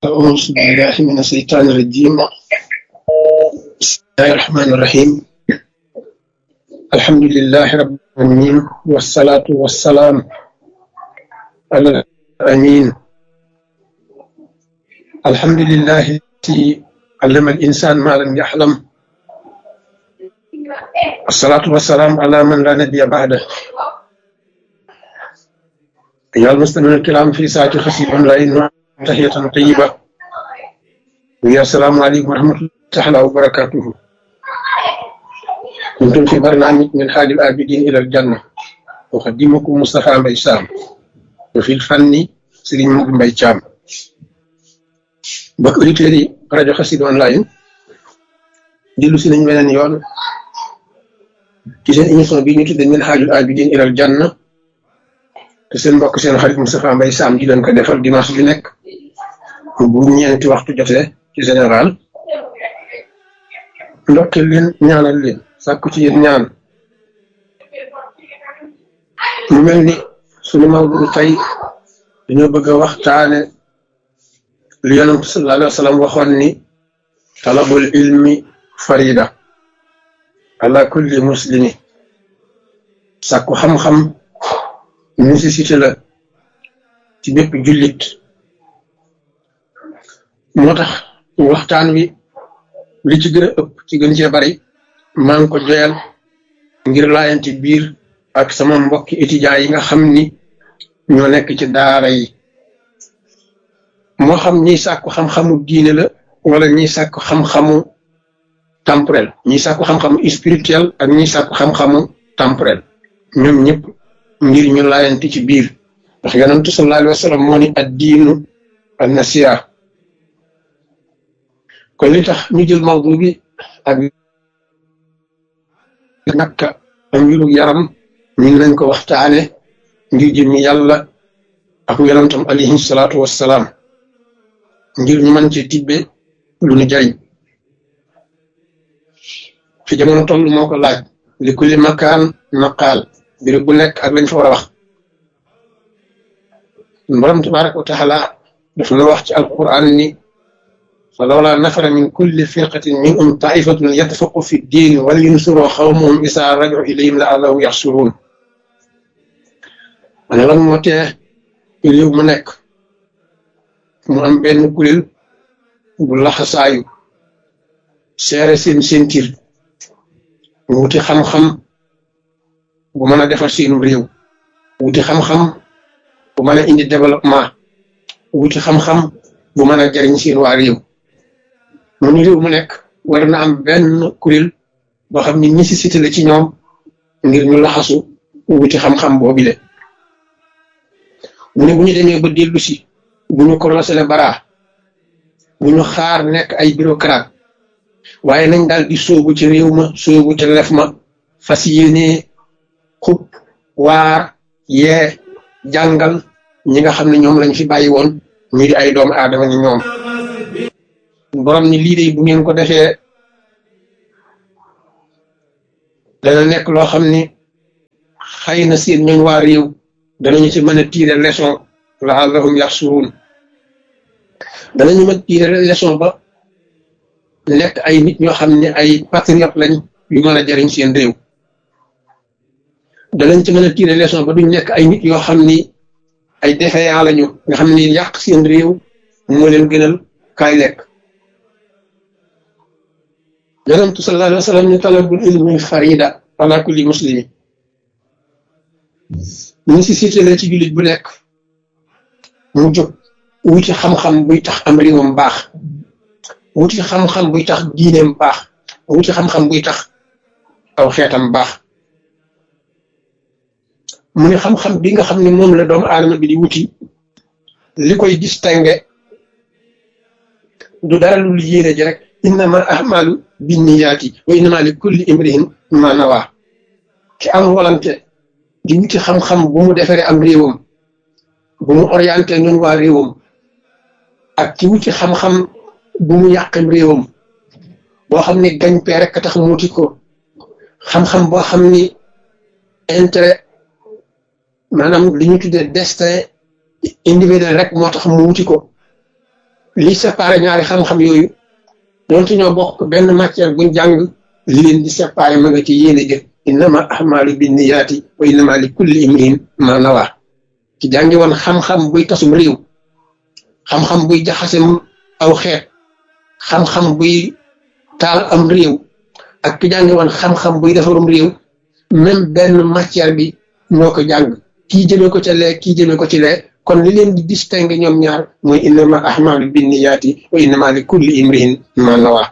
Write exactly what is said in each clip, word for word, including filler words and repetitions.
أعوذ بالله من الشيطان الرجيم بسم الله الرحمن الرحيم الحمد لله رب العالمين والصلاة والسلام على الأمين الحمد لله الذي علم الإنسان ما لم يحلم الصلاة والسلام على من لا نبي بعده أيها المستمعون الكرام في ساعة خفيف أونلاين تحية طيبة ويا السلام عليكم ورحمة الله تعالى وبركاته. كنتم في برنامج من حال الآبدين إلى الجنة أقدمكم مصطفى مباي سام وفي الفن سيرين مباي شام بك أوديتيري راديو خسيد أونلاين ديلو سي nañ beneen yoon ci seen émission bi ñu tuddee min haajul abidin ilal janna te seen mbokk seen xarit Moustapha Mbaye Sam di leen ko defal dimanche bi nekk bu ñeenti waxtu jotee ci général ndokkeel leen ñaanal leen sàkku ci yéen ñaan mu mel ni sunu mawdu tey dañoo bëgg a waxtaane lu yonent sallallahu alayhi wa sallam waxoon ni talabul ilmi farida ala kulli muslimi sàkku xam-xam nécessité la ci bépp jullit moo tax waxtaan wi li ci gën a ëpp ci gën cee bari maa ngi ko joyal ngir laayante biir ak sama mbokki étudiants yi nga xam ni ñoo nekk ci daara yi moo xam ñiy sàkku xam-xamu diine la wala ñiy sàkku xam-xamu temporel ñiy sàkku xam-xamu spirituel ak ñiy sàkku xam-xamu temporel ñoom ñëpp ngir ñu laayante ci biir ndax yonentu sallallahu alayhi wa sallam moo ni ad diinu an nasiha kon li tax ñu jël mawdu bi ak nakka ak mbiru yaram ñu ngi leen ko waxtaane ngir jëmmi yàlla ak yonentam alayhi salaatu wassalaam ngir ñu mën ci tibbe lu ñu jariñ fi jamono toll moo ko laaj li kulli makaan maqaal mbir bu nekk ak lañ fa war a wax borom tabaraka wa taala daf na wax ci alquran ni falawla nafara min kulli firqatin minhum taifatun yatafaqu fi ddin wal yunsuru xawmahum isa raju ilayhim la'allahum yaxsurun ane lan moo tee réew mu nekk mu am benn kuréel bu laxasaayu seere seen sentir wuti xam-xam bu mën a defar seenu réew wuti xam-xam bu mën a indi développement wuti xam-xam bu mën a jariñ seen waa réew mu ni réew mu nekk war na am benn kuréel boo xam ni nécessité la ci ñoom ngir ñu laxasu wuti xam-xam boobile mu ne bu ñu demee ba dellu si bu ñu croiser les bras bu ñu xaar nekk ay bureaucrate waaye nañ daal di sóobu ci réew ma sóobu ci lef ma fas yéene xub waar yee jàngal ñi nga xam ne ñoom lañ fi bàyyi woon ñu di ay doomu aadama ni ñoom borom ni lii de bu ngeen ko defee dana nekk loo xam ni xëy na seen ñooñ waa réew danañu ci mën a tiire leçon la'allahum yaxsurun danañu mën tiire leçon ba nekk ay nit ñoo xam ne ay patriote lañ yu mën a jariñ seen réew danañ ci mën a tiire leçon ba duñ nekk ay nit yoo xam ni ay défaillant lañu nga xam ni yàq seen réew moo leen gënal kaay lekk yonentu sallallahu alayhi wa sallam ni talabul ilmi farida ala kulli muslimi nécessité la ci jullit bu nekk mu jóg wuti xam-xam buy tax am réewam baax wuti xam-xam buy tax diineem baax wuti xam-xam buy tax aw xeetam baax mu ne xam-xam bi nga xam ne moom la doomu aadama bi di wuti li koy distingué du dara lu yéene ji rek innama ahmalu binniyaati wa innama li kulli imrihin ma nawa ki am volonté di wuti xam-xam bu mu defaree am réewam bu mu orienté ñun waa réewam ak ci wuti xam-xam bu mu yàqam réewam boo xam ni gañ pee rek tax mu wuti ko xam-xam boo xam ni intérêt maanaam li ñu tuddee destin individuel rek moo tax mu wuti ko li séparé ñaari xam-xam yooyu donte ñoo bokk benn matière buñ jàng li leen di séparé ma nga ci yéene jëf innama ahmalu binniyaati wa innama li kulli imrin ma nawa ci jàngi woon xam-xam buy tasum réew xam-xam buy jaxasem aw xeet xam-xam buy taal am réew ak ki jàngi woon xam-xam buy defarum réew même benn matière bi ñoo ko jàng kii jëmee ko ca lee kii jëmee ko ci lee kon li leen di distinguer ñoom ñaar mooy innama ahmalu binniyaati wa innama li kulli imrin ma nawa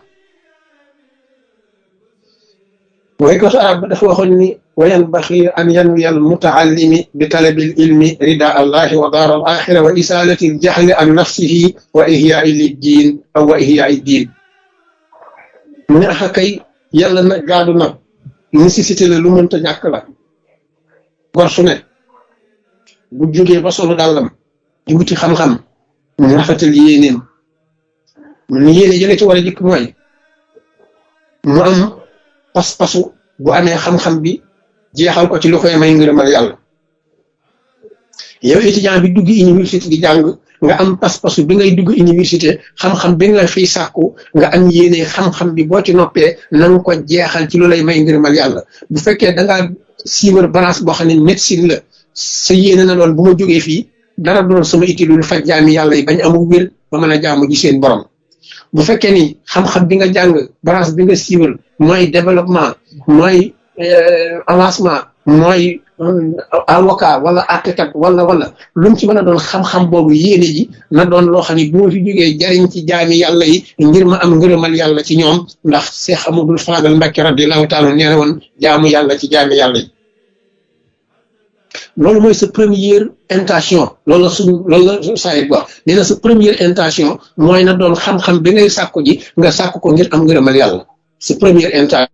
mooy ko arab dafa waxoon ni wa yanbaxi an yanwiya al mutaallimi bi talabi al ilmi rida allahi wa daar al axira wa isalati al jahli an nafsihi wa ihyaai liddiin aw wa ihyaai diin mu ne axa kay yàlla na gaadu na nécessité la lu mënta ñàkk la gor su ne bu jógee ba solo dàllam di wuti xam-xam mu rafetal yéeneem mu ne yéene jële ci war a jëkk mooy mu am pas-pasu bu amee xam-xam bi jeexal ko ci lu koy may ngërëmal yàlla yow étudiant bi dugg université di jàng nga am pas-pasu bi ngay dugg université xam-xam bi nga fiy sàkku nga am yéene xam-xam bi boo ci noppee na nga ko jeexal ci lu lay may ngërëmal yàlla bu fekkee da ngaa siiwar balance boo xam ne médecine la sa yéene na doon bu ma jógee fii dara doon sama itti lu faj jaami yàlla yi bañ amul wér ba mën a jaamu ji seen borom bu fekkee ni xam-xam bi nga jàng branche bi nga siiwal mooy développement mooy avancement mooy avocat wala architecte wala wala lu mu ci mën a doon xam-xam boobu yéene ji na doon loo xam ne bu ma fi jógee jariñ ci jaami yàlla yi ngir ma am ngërëmal yàlla ci ñoom ndax Seex Amadul Faadal Mbàkke radiyallaahu taala nee na woon jaamu yàlla ci jaami yàlla yi loolu mooy sa première intention loolu la suñu loolu la sayit wax nee na sa première intention mooy na doon xam-xam bi ngay sàkku ji nga sàkku ko ngir am ngërëmal yàlla sa première intention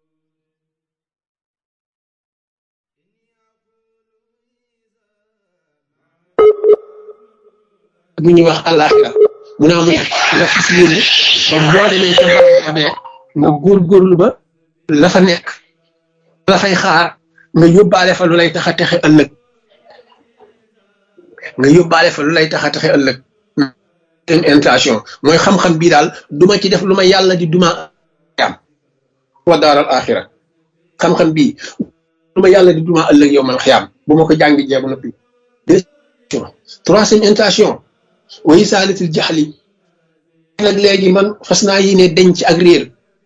bu ñuy wax àllaaxira mu ne amu nga fas yéene ba boo demee ca barabee nga góorgóorlu ba la fa nekk la fay xaar nga yóbbaale fa lu lay tax a texe ëllëg nga yóbbaale fa lu lay tax a texe ëllëg intention mooy xam-xam bii daal duma ci def lu ma yàlla di duma am wa daaral axira xam-xam bii lu ma yàlla di duma ëllëg yow man xiyaam bu ma ko jàngi jeebu noppi troisième intention wayi saalitil jaxli nag léegi man fas naa yéene denc ak réer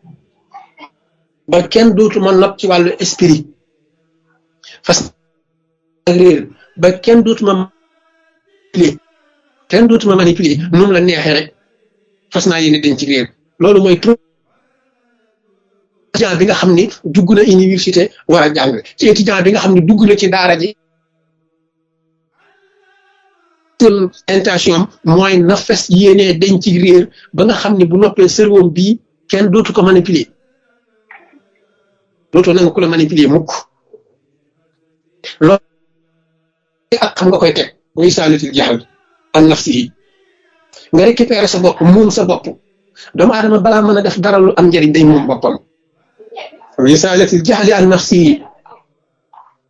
ba kenn dootuma nopp ci wàllu esprit fas ak réer ba kenn dootuma manipuler kenn dootuma manipuler nu mu la neexee rek fas naa yéene denc réer loolu mooy étudiant bi nga xam ni dugg na université war a jàng ci étudiant bi nga xam ni dugg na ci daara ji intention mooy na fes yéenee denc réer ba nga xam ni bu noppee cerveau bii kenn dootu ko manipuler dootoo nanga ku la manipuler mukk loolu ak xam nga koy teg muy saalitil jaxal an nafsihi nga récupérer sa bopp moom sa bopp doomu aadama balaa mën a def dara lu am njëriñ day moom boppam muy saalitil jaxali an nafsihi